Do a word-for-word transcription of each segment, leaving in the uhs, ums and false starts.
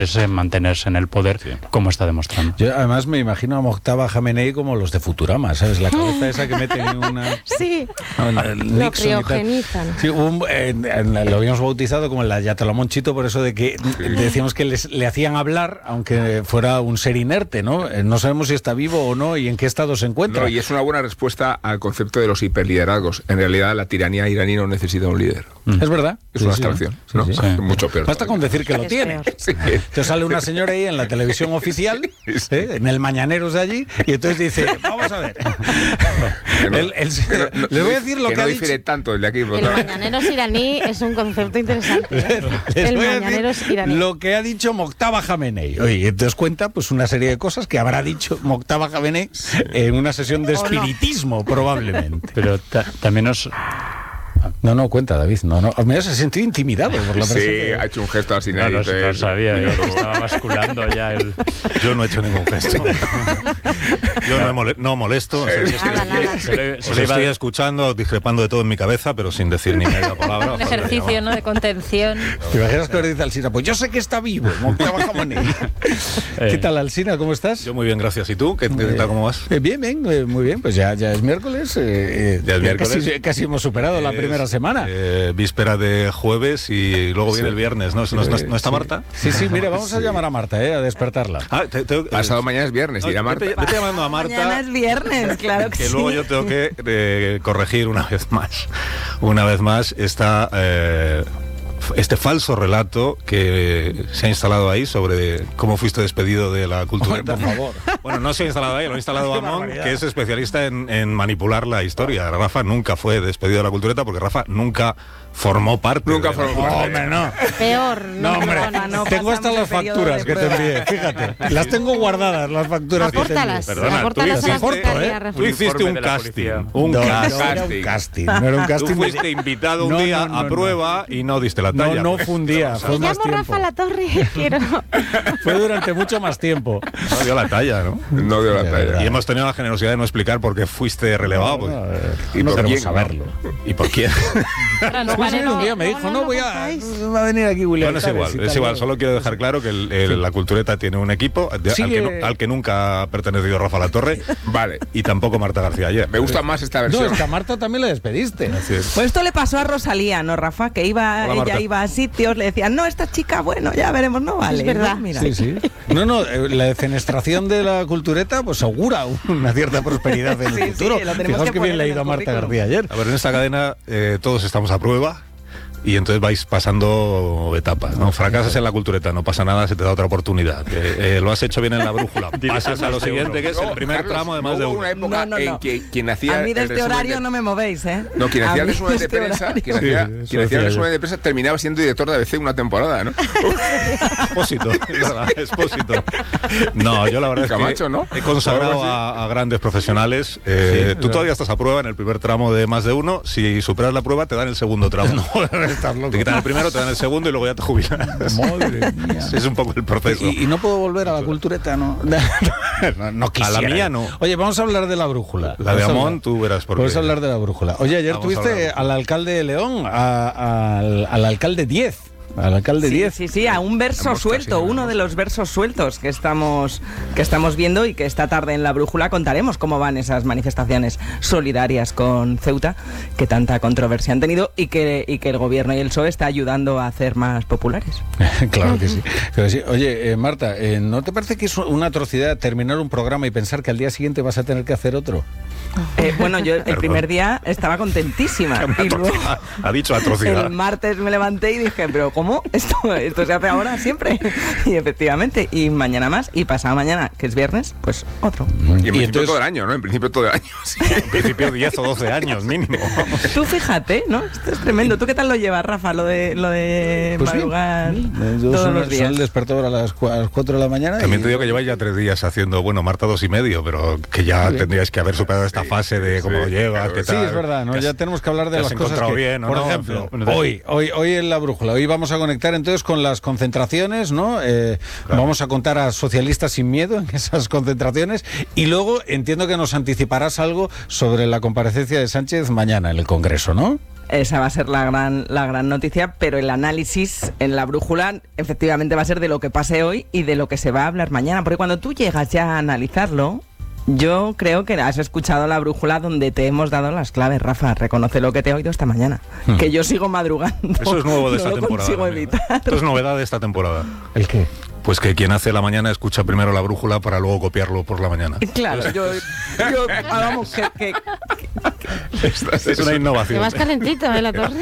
es mantenerse en el poder, sí, como está demostrando. Yo además me imagino a Moctava Jamenei como los de Futurama, ¿sabes? La cabeza esa que meten en una... Sí, el lo criogenizan. Sí, un, en, en, lo habíamos bautizado como el Ayatollah Chito, por eso de que sí, decíamos que les, le hacían hablar, aunque fuera un ser inerte, ¿no? No sabemos si está vivo o no y en qué estado se encuentra. No, y es una buena respuesta al concepto de los hiperliderazgos. En realidad, la tiranía iraní no necesita un líder. Mm. Es verdad. Es sí, una sí, abstracción, sí, ¿no? Sí, sí. Mucho peor. Basta con decir que lo tiene. Sí. Entonces sale una señora ahí en la televisión oficial, sí, ¿eh? En el Mañaneros de allí, y entonces dice, vamos a ver. No, el, el, no, no, les voy a decir lo que, que ha no dicho. difiere tanto el de aquí. El Mañaneros iraní es un concepto interesante. ¿eh? El Mañaneros iraní. Lo que ha dicho Moctava Jamenei. Oye, entonces cuenta pues una serie de cosas que habrá dicho Moctava Jamenei en una sesión de espiritismo, no, probablemente. Pero ta también os... No, no, cuenta, David. No, no. Me has sentido intimidado por la Sí, que... ha hecho un gesto así. No, no, no sabía, yo no. Estaba basculando ya el... Yo no he hecho ningún gesto. Yo no, mole no molesto. O sea, sí, nada, nada. Se le, se le estoy escuchando, discrepando de todo en mi cabeza, pero sin decir ni media palabra. Un ejercicio, ¿no?, de contención. ¿Te imaginas que dice Alsina? Pues yo sé que está vivo. ¿Qué tal, Alsina? ¿Cómo estás? Yo muy bien, gracias. ¿Y tú? ¿Qué, qué tal, cómo vas? Eh, bien, bien, eh, muy bien. Pues ya, ya es miércoles. Eh, ya es miércoles. Casi, casi hemos superado eh, la primera semana. Eh, víspera de jueves y luego viene sí, el viernes, ¿no? ¿No, no, ¿no está sí. Marta? Sí, sí, mira, vamos sí. a llamar a Marta, ¿eh? A despertarla. Ah, te, te, Pasado eh, mañana es viernes, dirá Marta. Vete, vete llamando a Marta. Mañana es viernes, claro que, que sí. luego yo tengo que eh, corregir una vez más. Una vez más esta... Eh, este falso relato que se ha instalado ahí sobre cómo fuiste despedido de la cultureta. Por favor. Bueno, no se ha instalado ahí, lo ha instalado Amón, que es especialista en, en manipular la historia. Rafa nunca fue despedido de la cultureta porque Rafa nunca formó parte. Nunca de formó parte. Hombre, no. Peor. No, hombre. No, no, tengo hasta las facturas que te envié. Fíjate. Las tengo guardadas, las facturas Apórtalas. que te envié. Apórtalas a la Secretaría. Tú hiciste un casting. Un no, casting. No era un casting. No era un casting. Tú fuiste invitado un no, día no, no, a prueba no. y no diste la talla. No, no fue un día, fue Me más llamo tiempo. Rafa Latorre y quiero... Fue durante mucho más tiempo. No dio la talla, ¿no? No dio la talla. Y hemos tenido la generosidad de no explicar por qué fuiste relevado. No, no, pues. y no por queremos quién, saberlo. ¿Y por quién? No, Pues vale, no, un día me no, dijo, no, no, no voy a... Va a venir aquí William. Bueno, es igual, es igual. Solo quiero dejar claro que el, el, sí. la cultureta tiene un equipo al, sí, que no, al que nunca ha pertenecido Rafa Latorre. Vale. Y tampoco Marta García ayer. Me gusta más esta versión. No, es que a Marta también la despediste. Así es. Pues esto le pasó a Rosalía, ¿no, Rafa? Que iba, Hola, ella Marta. iba a sitios, le decían, no, esta chica, bueno, ya veremos, no vale. Es verdad. ¿no? Mira. Sí, sí. No, no, la defenestración de la cultureta pues augura una cierta prosperidad en el Sí, futuro. sí, lo tenemos Fijaos que que bien poner en leído el a Marta currículum. García ayer. A ver, en esta cadena eh, todos estamos a prueba. Y entonces vais pasando etapas, ¿no? Fracasas en la cultureta, no pasa nada, se te da otra oportunidad. Eh, eh, lo has hecho bien en la brújula. Pasas a lo siguiente, que es el primer Carlos, tramo de no más de hubo uno. una época No, no, en no. que quien hacía A mí de el este resumen horario de... no me movéis, ¿eh? No, quien A hacía el mí resumen de de este prensa, horario. quien hacía, Sí, eso quien hacía decía el yo. resumen de prensa terminaba siendo director de A B C una temporada, ¿no? Expósito, es verdad, expósito. No, yo la verdad es Camacho, que ¿no? he consagrado a, a grandes profesionales. Eh, Sí, tú claro. todavía estás a prueba en el primer tramo de más de uno. Si superas la prueba, te dan el segundo tramo. No, estás loco. Te quitan el primero, te dan el segundo y luego ya te jubilas. Madre mía. Es un poco el proceso. Y, y no puedo volver a la cultureta, ¿no? No, no quisiera. A la mía no. Oye, vamos a hablar de la brújula. La de Vamos a Amón, hablar- tú verás por qué. Vamos a hablar de la brújula. Oye, ayer Vamos a hablar tuviste de la al alcalde de León, a- al, al alcalde diez. Al alcalde Sí, diez. sí, sí, a un verso La mosca, suelto, sí, la uno de los versos sueltos que estamos, que estamos viendo y que esta tarde en La Brújula contaremos cómo van esas manifestaciones solidarias con Ceuta, que tanta controversia han tenido y que, y que el gobierno y el P S O E está ayudando a hacer más populares. Claro que sí. Pero sí. Oye, eh, Marta, eh, ¿no te parece que es una atrocidad terminar un programa y pensar que al día siguiente vas a tener que hacer otro? Eh, bueno, yo el Perdón. primer día estaba contentísima y luego Ha dicho atrocidad. el martes me levanté y dije, pero ¿cómo? Esto, esto se hace ahora siempre. Y efectivamente, y mañana más, y pasado mañana, que es viernes, pues otro. Y en principio entonces- todo el año, ¿no? En principio todo el año. Sí. En principio diez o doce años mínimo. Tú fíjate, ¿no? Esto es tremendo. ¿Tú qué tal lo llevas, Rafa, lo de, lo de Pues sí. madrugar Eh, yo todos son- los son días? el despertador a las cua- a las cuatro de la mañana. También y- te digo que lleváis ya tres días haciendo, bueno, Marta dos y medio, pero que ya tendríais que haber superado esta fase de cómo sí, lo llevas, claro, qué Sí, tal. es verdad, ¿no? que has- Ya tenemos que hablar de que las has cosas encontrado que, bien, ¿o por no? ejemplo, Pero- hoy, hoy, hoy en la brújula, hoy vamos a conectar entonces con las concentraciones, ¿no? Eh, Claro. Vamos a contar a Socialistas sin Miedo en esas concentraciones y luego entiendo que nos anticiparás algo sobre la comparecencia de Sánchez mañana en el Congreso, ¿no? Esa va a ser la gran, la gran noticia, pero el análisis en la brújula efectivamente va a ser de lo que pase hoy y de lo que se va a hablar mañana, porque cuando tú llegas ya a analizarlo, yo creo que has escuchado la brújula donde te hemos dado las claves, Rafa. Reconoce lo que te he oído esta mañana. Hmm. Que yo sigo madrugando. Eso es nuevo de esta no lo temporada. consigo evitar. Esto es novedad de esta temporada. ¿El qué? Pues que quien hace la mañana escucha primero la brújula para luego copiarlo por la mañana. Claro, yo, yo ah, vamos, que, que, que, Esta es una innovación. Te vas calentito, ¿eh, la torre?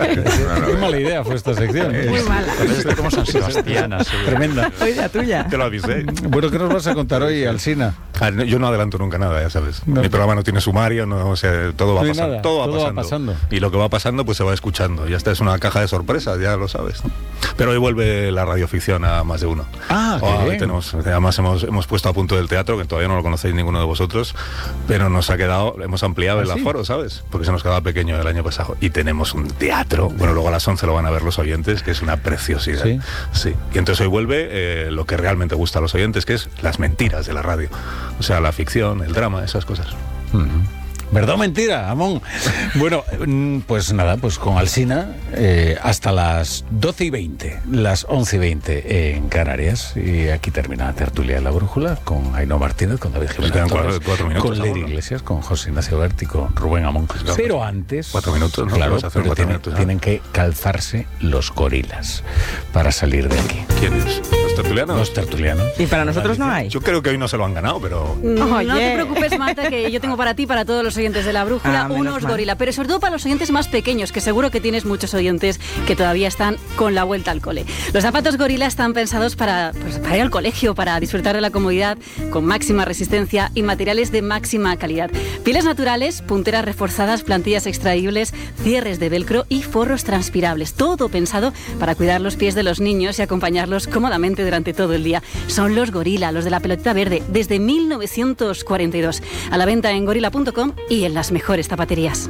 Qué mala idea fue esta sección. Muy mala. Esto como San Sebastián, así. Tremenda. oiga, tuya. Te lo avisé. Bueno, ¿qué nos vas a contar hoy, Alsina? Ah, no, yo no adelanto nunca nada, ya sabes. No. Mi programa no tiene sumario, no, o sea, todo va No hay pasando. nada, Todo, va, todo va pasando. pasando. Y lo que va pasando, pues se va escuchando. Ya esta es una caja de sorpresas, ya lo sabes, ¿no? Pero hoy vuelve la radioficción a más de uno. Ah, qué Oh, bien. hoy tenemos, además hemos, hemos puesto a punto del teatro, que todavía no lo conocéis ninguno de vosotros, pero nos ha quedado, hemos ampliado ¿Ah, el sí? aforo, ¿sabes? Porque se nos quedaba pequeño el año pasado. Y tenemos un teatro, bueno, luego a las once lo van a ver los oyentes, que es una preciosidad. ¿Sí? Sí. Y entonces hoy vuelve eh, lo que realmente gusta a los oyentes, que es las mentiras de la radio. O sea, la ficción, el drama, esas cosas. ¿Verdad o mentira, Amón? Bueno, mm, pues nada, pues con Alsina eh, hasta las doce y veinte, las once y veinte en Canarias. Y aquí termina la tertulia de la brújula con Ainhoa Martínez, con David Jiménez quedan Torres, cuatro- cuatro minutos, con Lady ahora. Iglesias, con José Ignacio Bert y con Rubén Amón. claro, Pero pues, antes... cuatro minutos, ¿no? Claro, Vamos a hacer pero cuatro tienen, minutos, ¿no? tienen que calzarse los gorilas para salir de aquí. ¿Quiénes? ¿Los tertulianos? Los tertulianos. Y para nosotros no hay. Yo creo que hoy no se lo han ganado, pero... No Oye. te preocupes, Marta, que yo tengo para ti, para todos los oyentes de la brújula, Ah, menos unos mal. gorila. Pero sobre todo para los oyentes más pequeños, que seguro que tienes muchos oyentes que todavía están con la vuelta al cole. Los zapatos gorila están pensados para, pues, para ir al colegio, para disfrutar de la comodidad con máxima resistencia y materiales de máxima calidad. Pieles naturales, punteras reforzadas, plantillas extraíbles, cierres de velcro y forros transpirables. Todo pensado para cuidar los pies de los niños y acompañarlos cómodamente durante todo el día. Son los gorila, los de la pelotita verde, desde mil novecientos cuarenta y dos. A la venta en gorila punto com y en las mejores zapaterías.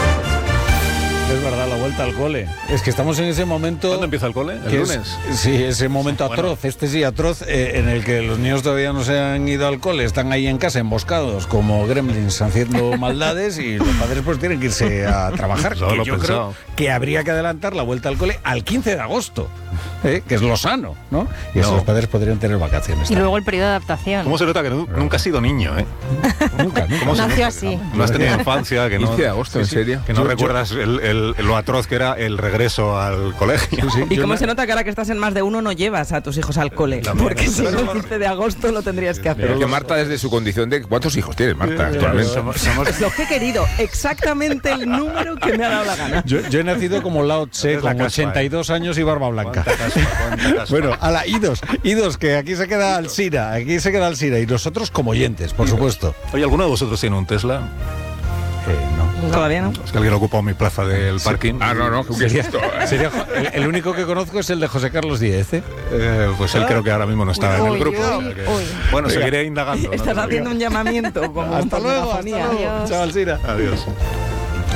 Es verdad, la vuelta al cole. Es que estamos en ese momento... ¿Cuándo empieza el cole? ¿El que es- lunes? sí, ese momento Bueno. atroz, este sí atroz, eh, en el que los niños todavía no se han ido al cole, están ahí en casa emboscados como gremlins haciendo maldades y los padres pues tienen que irse a trabajar. Yo que lo he yo pensado. creo que habría que adelantar la vuelta al cole al quince de agosto, ¿eh? Que es lo sano, ¿no? Y así No. los padres podrían tener vacaciones. Y luego el periodo de adaptación. ¿Cómo se nota que nu- nunca has sido niño, eh? Nunca, nunca. ¿Cómo se Nació nota? así. No has tenido infancia, que no... quince de agosto, ¿en serio? Que no Yo- yo- recuerdas el- el- lo atroz que era el regreso al colegio. Sí, ¿Y yo cómo na- se nota que ahora que estás en más de uno no llevas a tus hijos al cole? También. Porque si no, el quince de agosto lo tendrías que hacer. Pero que Marta, desde su condición de... ¿Cuántos hijos tienes, Marta, actualmente? Somos, somos- Es lo que he querido, exactamente el número que me ha dado la gana. Yo, yo he nacido como Lao Tse, Es la con caspa, ochenta y dos años y barba blanca. Cuánta caspa, cuánta caspa. Bueno, a la idos, idos, que aquí se queda Alsina, aquí se queda Alsina y nosotros como oyentes, por supuesto. Oye, ¿alguno de vosotros tiene un Tesla? Eh, no. Todavía no. Es que alguien ocupó mi plaza del parking. Ah, no, no, qué Sería, susto. sería Jo- el, el único que conozco es el de José Carlos Díez, ¿eh? Eh, pues él creo que ahora mismo no está en el Uy, grupo. uy, o sea que- uy. Bueno, seguiré indagando. ¿no? Estás haciendo un llamamiento como Hasta por luego, hasta megafonía. luego. Adiós. Chao, Alsina. Adiós.